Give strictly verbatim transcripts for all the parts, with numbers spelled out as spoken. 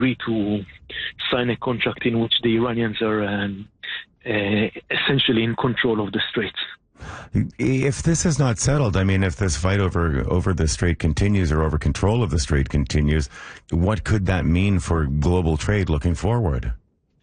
agree to sign a contract in which the Iranians are um, uh, essentially in control of the Straits. If this is not settled, I mean, if this fight over over the Strait continues or over control of the Strait continues, what could that mean for global trade looking forward?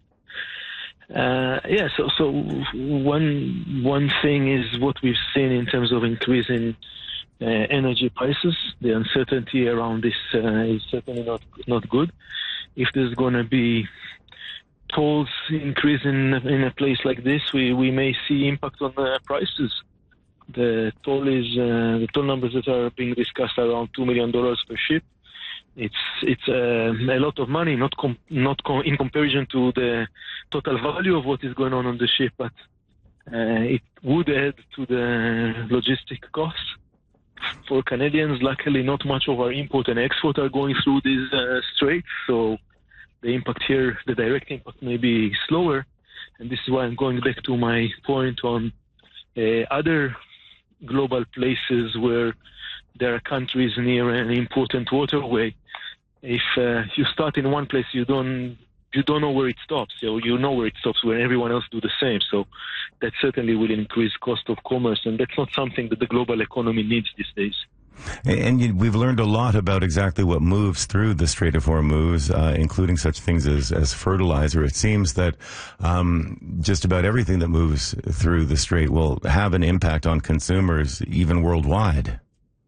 Uh, yeah, so so one one thing is what we've seen in terms of increase in uh, energy prices. The uncertainty around this uh, is certainly not not good. If there's going to be tolls increase in in a place like this, we, we may see impact on the prices. The toll is uh, the toll numbers that are being discussed are around two million dollars per ship. It's it's uh, a lot of money, not com- not com- in comparison to the total value of what is going on on the ship, but uh, it would add to the logistic costs for Canadians. Luckily, not much of our import and export are going through these uh, straits, so the impact here, the direct impact, may be slower, and this is why I'm going back to my point on uh, other global places where there are countries near an important waterway. If uh, you start in one place, you don't you don't know where it stops. So you know where it stops, where everyone else do the same. So that certainly will increase cost of commerce, and that's not something that the global economy needs these days. And you, we've learned a lot about exactly what moves through the Strait of Hormuz, uh, including such things as, as fertilizer. It seems that um, just about everything that moves through the Strait will have an impact on consumers, even worldwide.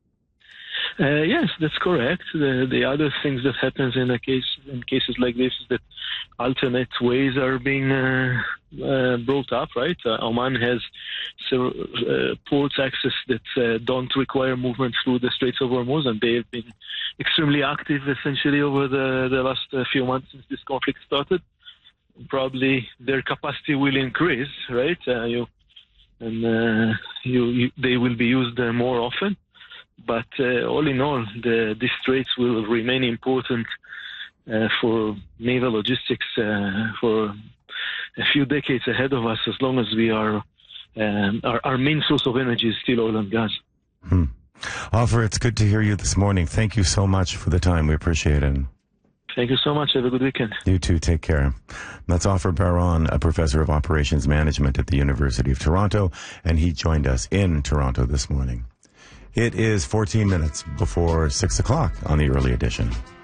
Uh, yes, that's correct. The, the other things that happens in a case in cases like this is that alternate ways are being uh, uh, brought up. Right, uh, Oman has several, uh, ports access that uh, don't require movement through the Straits of Hormuz, and they have been extremely active essentially over the the last uh, few months since this conflict started. Probably their capacity will increase, right? Uh, you and uh, you, you they will be used uh, more often. But uh, all in all, the, these straits will remain important uh, for naval logistics uh, for a few decades ahead of us, as long as we are um, our, our main source of energy is still oil and gas. Hmm. Ofer, it's good to hear you this morning. Thank you so much for the time. We appreciate it. Thank you so much. Have a good weekend. You too. Take care. That's Ofer Baron, a professor of operations management at the University of Toronto, and he joined us in Toronto this morning. It is fourteen minutes before six o'clock on the early edition.